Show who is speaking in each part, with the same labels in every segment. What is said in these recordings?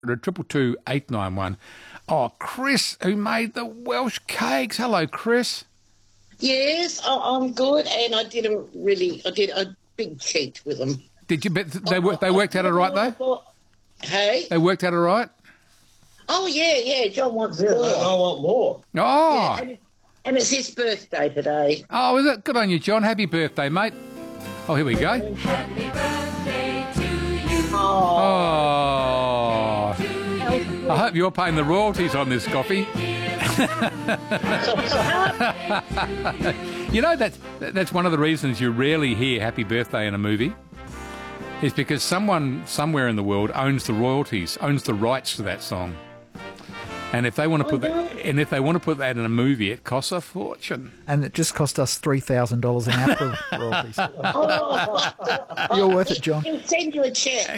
Speaker 1: 891. Oh, Chris, who made the Welsh cakes. Hello, Chris.
Speaker 2: Yes, I'm good, and I did a big cheat with them.
Speaker 1: Did you? They worked out all right, though?
Speaker 2: Hey?
Speaker 1: They worked out all right?
Speaker 2: Oh, yeah, John wants more.
Speaker 3: I want more.
Speaker 1: Oh.
Speaker 2: Yeah, and it's his birthday today.
Speaker 1: Oh, is it? Good on you, John. Happy birthday, mate. Oh, here we go.
Speaker 4: Happy birthday to you.
Speaker 1: Oh. I hope you're paying the royalties on this coffee. You know, that's one of the reasons you rarely hear happy birthday in a movie. Is because someone somewhere in the world owns the royalties, owns the rights to that song. And if they want to put that in a movie, it costs a fortune.
Speaker 5: And it just cost us $3,000 in Apple royalties. You're worth it, John.
Speaker 2: He'll send you a check.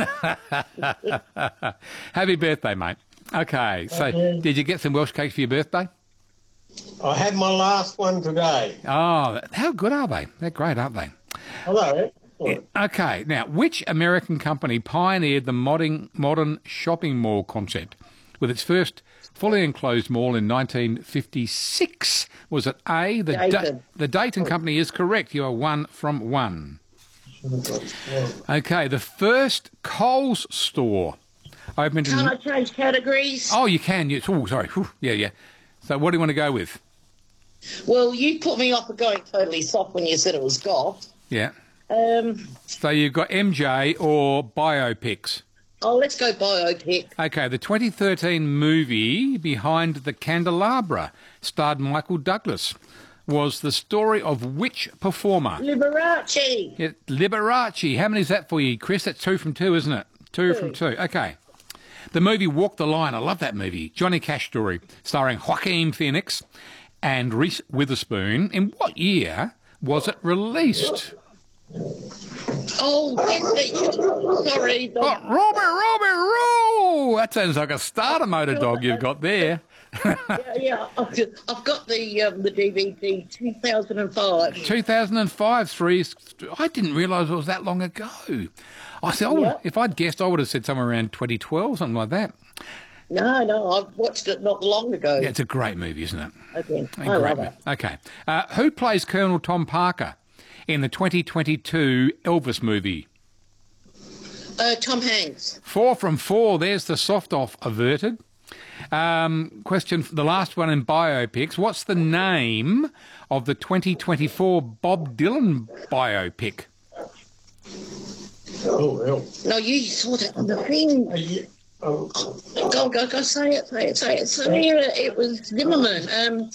Speaker 1: Happy birthday, mate. Okay, so did you get some Welsh cakes for your birthday?
Speaker 3: I had my last one today.
Speaker 1: Oh, how good are they? They're great, aren't they?
Speaker 3: Hello.
Speaker 1: Okay, now, which American company pioneered the modern shopping mall concept with its first fully enclosed mall in 1956? Was it A, the Dayton Company is correct. You are 1 from 1. Okay, the first Coles store opened in...
Speaker 2: Can I change categories?
Speaker 1: Oh, you can. Oh, sorry. Whew. Yeah. So what do you want to go with?
Speaker 2: Well, you put me off of going totally soft when you said it was golf.
Speaker 1: Yeah. So you've got MJ or biopics.
Speaker 2: Oh, let's go biopic.
Speaker 1: Okay, the 2013 movie Behind the Candelabra starred Michael Douglas was the story of which performer?
Speaker 2: Liberace.
Speaker 1: Yeah, Liberace. How many is that for you, Chris? That's 2 from 2, isn't it? Two from 2. Okay. The movie Walk the Line. I love that movie. Johnny Cash story starring Joaquin Phoenix and Reese Witherspoon. In what year was it released?
Speaker 2: Oh, sorry.
Speaker 1: Robert, that sounds like a starter motor dog you've got there.
Speaker 2: Yeah. I've got the DVD, 2005.
Speaker 1: 2005, I didn't realise it was that long ago. I said, if I'd guessed, I would have said somewhere around 2012, something like that.
Speaker 2: No, I've watched it not long ago.
Speaker 1: Yeah, it's a great movie, isn't it?
Speaker 2: Okay, I love it.
Speaker 1: Okay. Who plays Colonel Tom Parker in the 2022 Elvis movie?
Speaker 2: Tom Hanks.
Speaker 1: 4 from 4. There's the soft off averted. Question, the last one in biopics. What's the name of the 2024 Bob Dylan biopic?
Speaker 3: Oh, well.
Speaker 2: No, you saw that on the thing. Go, say it. It was Zimmerman.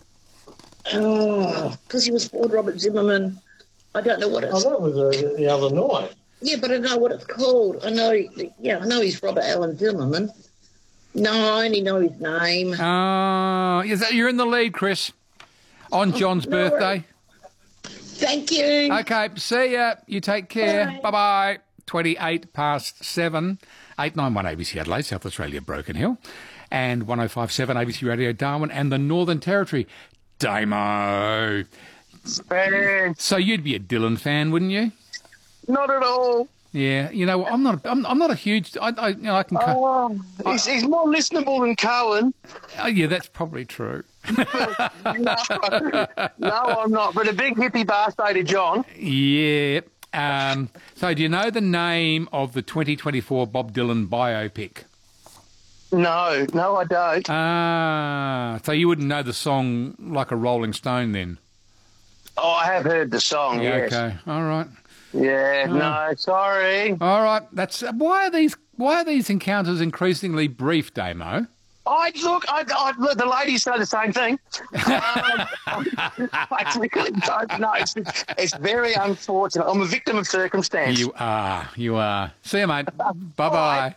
Speaker 2: Because he was Ford Robert Zimmerman. I don't know what it's...
Speaker 3: Oh, that was the other night.
Speaker 2: Yeah, but I know what it's called. I know he's Robert Allen Zimmerman. No, I only know his name.
Speaker 1: You're in the lead, Chris, on John's birthday.
Speaker 2: Thank you.
Speaker 1: Okay, see ya. You take care. Bye-bye. 28 past 7. 891 ABC Adelaide, South Australia, Broken Hill, and 105.7 ABC Radio Darwin and the Northern Territory. Damo. So you'd be a Dylan fan, wouldn't you?
Speaker 6: Not at all.
Speaker 1: Yeah, you know, I'm not a huge. I can.
Speaker 6: He's more listenable than Cohen.
Speaker 1: Oh, yeah, that's probably true.
Speaker 6: No, I'm not. But a big hippie birthday to John.
Speaker 1: Yeah. So do you know the name of the 2024 Bob Dylan biopic?
Speaker 6: No, I don't.
Speaker 1: So you wouldn't know the song Like a Rolling Stone then?
Speaker 6: Oh, I have heard the song.
Speaker 1: Yeah,
Speaker 6: yes.
Speaker 1: okay. All right.
Speaker 6: Yeah. No, sorry.
Speaker 1: All right. That's why are these encounters increasingly brief, Damo?
Speaker 6: Look, the ladies say the same thing. I really don't know. It's very unfortunate. I'm a victim of circumstance.
Speaker 1: You are. See you, mate. Bye-bye.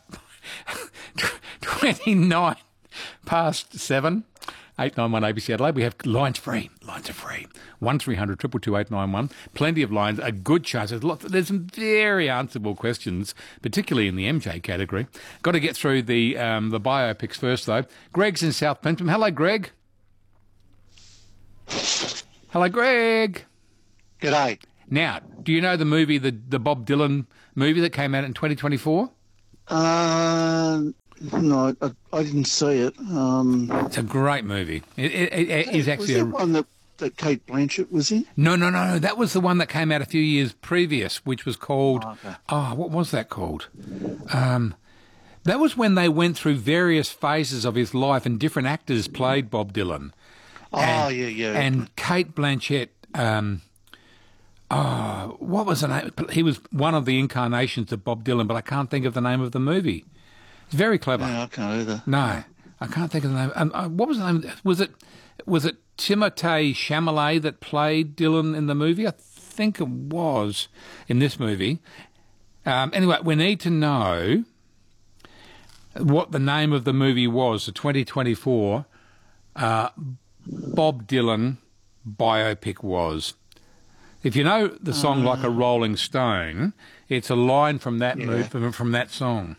Speaker 1: 29 past 7. 891 ABC Adelaide. We have lines free. Lines are free. 1300 222 891. Plenty of lines. A good chance. There's some very answerable questions, particularly in the MJ category. Got to get through the biopics first, though. Greg's in South Plympton. Hello, Greg. Hello, Greg.
Speaker 7: G'day.
Speaker 1: Now, do you know the movie, the Bob Dylan movie that came out in 2024?
Speaker 7: No, I didn't see it.
Speaker 1: It's a great movie. It is actually
Speaker 7: was that one that Kate Blanchett was in?
Speaker 1: No. That was the one that came out a few years previous, which was called...
Speaker 7: okay.
Speaker 1: what was that called? That was when they went through various phases of his life and different actors played Bob Dylan.
Speaker 7: Yeah.
Speaker 1: And Kate Blanchett... what was the name? He was one of the incarnations of Bob Dylan, but I can't think of the name of the movie. It's very clever.
Speaker 7: No, I can't either.
Speaker 1: No, I can't think of the name. What was the name? Was it Timothée Chalamet that played Dylan in the movie? I think it was in this movie. Anyway, we need to know what the name of the movie was, the 2024 Bob Dylan biopic was. If you know the song Like a Rolling Stone, it's a line from that from that song.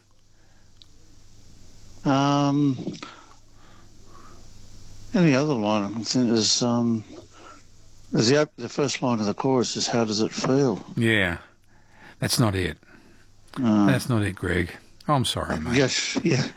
Speaker 7: Any other line I can think is the first line of the chorus is "How does it feel?"
Speaker 1: Yeah, that's not it. That's not it, Greg. I'm sorry, mate.
Speaker 7: Yes, yeah.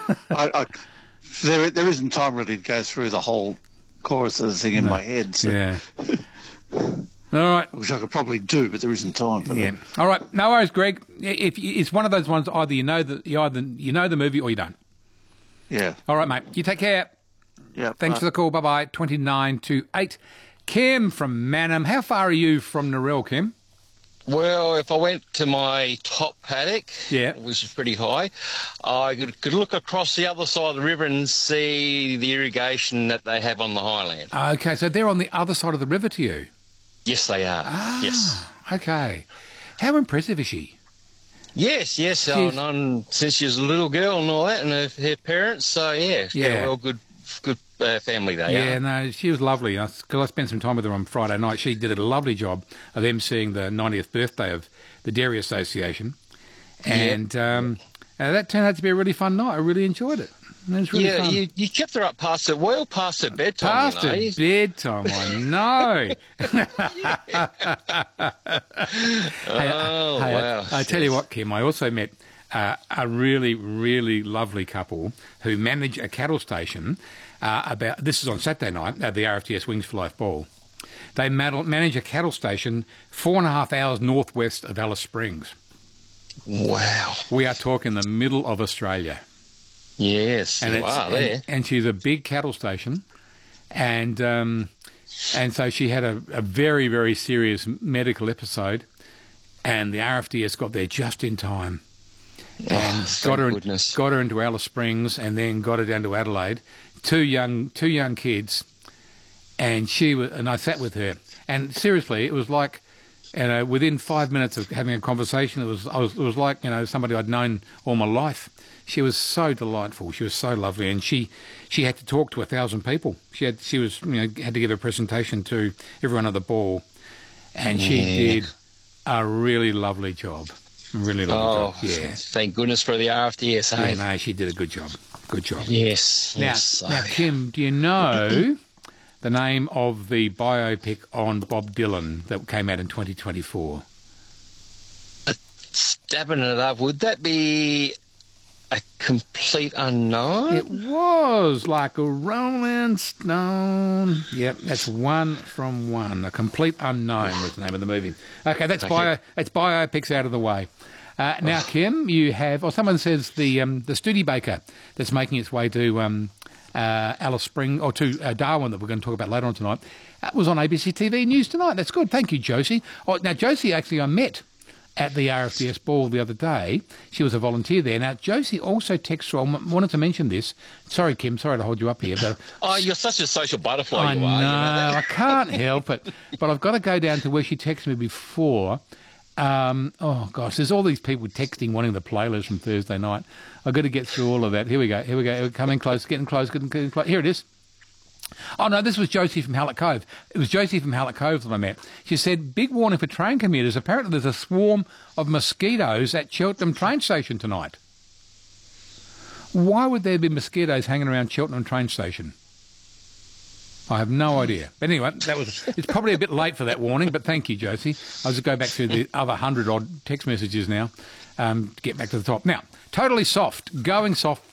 Speaker 7: There isn't time really to go through the whole chorus of the thing in my head. So.
Speaker 1: Yeah. All right.
Speaker 7: Which I could probably do, but there isn't time for that.
Speaker 1: All right. No worries, Greg. If it's one of those ones, either you know the movie or you don't.
Speaker 7: Yeah.
Speaker 1: All right, mate. You take care.
Speaker 7: Yeah.
Speaker 1: Thanks for the call. Bye-bye. 29 to 8. Kim from Manham. How far are you from Narelle, Kim?
Speaker 8: Well, if I went to my top paddock,
Speaker 1: Yeah.
Speaker 8: which is pretty high, I could look across the other side of the river and see the irrigation that they have on the highland.
Speaker 1: Okay, so they're on the other side of the river to you.
Speaker 8: Yes, they are. Yes.
Speaker 1: Okay. How impressive is she?
Speaker 8: Yes. And since she was a little girl and all that, and her parents, so yeah, well, good family they are.
Speaker 1: Yeah, no, she was lovely. Because I spent some time with her on Friday night. She did a lovely job of emceeing the 90th birthday of the Dairy Association. And that turned out to be a really fun night. I really enjoyed it. It was really fun.
Speaker 8: You kept her up past her bedtime.
Speaker 1: Past her bedtime, I know.
Speaker 8: Wow.
Speaker 1: I tell you what, Kim, I also met a really, really lovely couple who manage a cattle station this is on Saturday night at the RFTS Wings for Life Ball. They manage a cattle station 4.5 hours northwest of Alice Springs.
Speaker 8: Wow.
Speaker 1: We are talking the middle of Australia.
Speaker 8: Yes,
Speaker 1: and she's a big cattle station, and so she had a very, very serious medical episode, and the RFDS got there just in time, and got her into Alice Springs, and then got her down to Adelaide. Two young kids, and I sat with her, and seriously, it was like, within 5 minutes of having a conversation, it was like somebody I'd known all my life. She was so delightful. She was so lovely, and she had to talk to 1,000 people. She had to give a presentation to everyone at the ball, and she did a really lovely job. Really lovely job. Yeah.
Speaker 8: Thank goodness for the RFDS.
Speaker 1: Yeah, no, she did a good job. Good job.
Speaker 8: Yes.
Speaker 1: Now, Kim, do you know the name of the biopic on Bob Dylan that came out in 2024?
Speaker 8: Stabbing it up, would that be a complete unknown?
Speaker 1: It was Like a Rolling Stone. Yep, that's one from one. A Complete Unknown was the name of the movie. Okay, that's biopics out of the way. Now, Kim, you have, or someone says the Studebaker that's making its way to Alice Springs, or to Darwin, that we're going to talk about later on tonight, was on ABC TV News tonight. That's good. Thank you, Josie. Oh, now, Josie, actually, I met at the RFDS ball the other day. She was a volunteer there. Now, Josie also texted, I wanted to mention this. Sorry, Kim, sorry to hold you up here. But
Speaker 8: you're such a social butterfly,
Speaker 1: I know, I can't help it. But I've got to go down to where she texted me before. Oh, gosh, there's all these people texting wanting the playlist from Thursday night. I've got to get through all of that. Here we go. We're coming close, getting close. Here it is. Oh, no, this was Josie from Hallett Cove. It was Josie from Hallett Cove that I met. She said, big warning for train commuters. Apparently there's a swarm of mosquitoes at Cheltenham train station tonight. Why would there be mosquitoes hanging around Cheltenham train station? I have no idea. But anyway, it's probably a bit late for that warning, but thank you, Josie. I'll just go back through the other 100-odd text messages now. to get back to the top. Now, Totally Soft, Going Soft